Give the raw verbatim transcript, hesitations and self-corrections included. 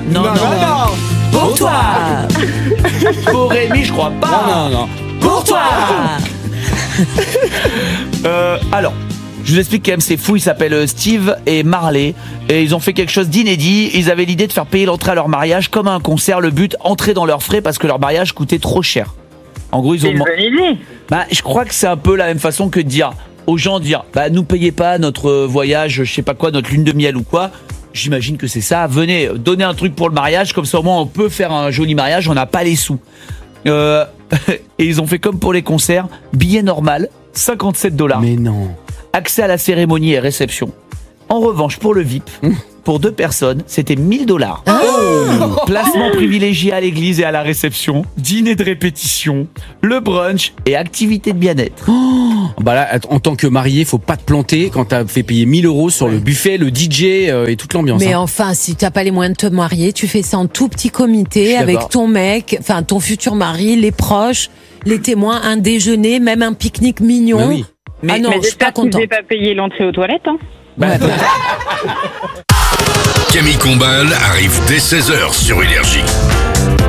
Non, non, non. Pour toi. Pour Rémi, je crois pas. Non, non, non. Pour toi. euh, alors, je vous explique quand même, c'est fou. Ils s'appellent Steve et Marley et ils ont fait quelque chose d'inédit. Ils avaient l'idée de faire payer l'entrée à leur mariage comme à un concert. Le but, entrer dans leurs frais parce que leur mariage coûtait trop cher. En gros, ils ont. C'est une bonne idée. Bah, je crois que c'est un peu la même façon que de dire aux gens, dire, bah, nous payez pas notre voyage, je sais pas quoi, notre lune de miel ou quoi. J'imagine que c'est ça. Venez, donnez un truc pour le mariage, comme ça au moins on peut faire un joli mariage, on n'a pas les sous. Euh, et ils ont fait comme pour les concerts, billet normal, cinquante-sept dollars. Mais non. Accès à la cérémonie et réception. En revanche, pour le V I P, pour deux personnes, c'était mille dollars. Oh. Placement privilégié à l'église et à la réception, dîner de répétition, le brunch et activité de bien-être. Oh. Bah là, en tant que marié, faut pas te planter quand t'as fait payer mille euros sur le buffet, le D J euh, et toute l'ambiance. Mais hein. enfin, si t'as pas les moyens de te marier, tu fais ça en tout petit comité d'accord. avec ton mec, enfin ton futur mari, les proches, les témoins, un déjeuner, même un pique-nique mignon. Bah oui. Mais- ah non, Mais je suis pas j'espère que vous contente. n'avez pas payé l'entrée aux toilettes. Hein. Bah, Camille Combal arrive dès seize heures sur Énergie.